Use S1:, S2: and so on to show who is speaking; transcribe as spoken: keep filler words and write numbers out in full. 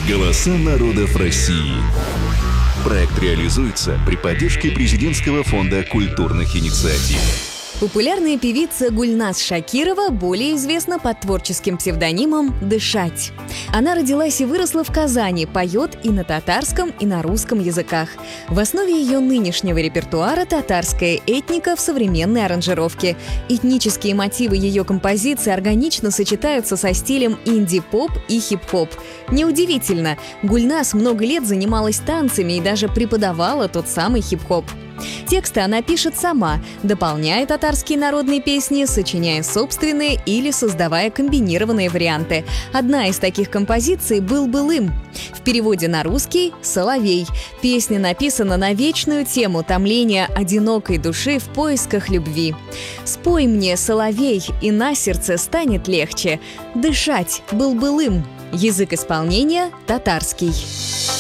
S1: Голоса народов России. Проект реализуется при поддержке Президентского фонда культурных инициатив.
S2: Популярная певица Гульназ Шакирова более известна под творческим псевдонимом «Дышать». Она родилась и выросла в Казани, поет и на татарском, и на русском языках. В основе ее нынешнего репертуара татарская этника в современной аранжировке. Этнические мотивы ее композиции органично сочетаются со стилем инди-поп и хип-хоп. Неудивительно, Гульназ много лет занималась танцами и даже преподавала тот самый хип-хоп. Тексты она пишет сама, дополняя татарские народные песни, сочиняя собственные или создавая комбинированные варианты. Одна из таких композиций «Был-былым». В переводе на русский «Соловей». Песня написана на вечную тему томления одинокой души в поисках любви. «Спой мне, соловей, и на сердце станет легче. Дышать был-былым». Язык исполнения – татарский.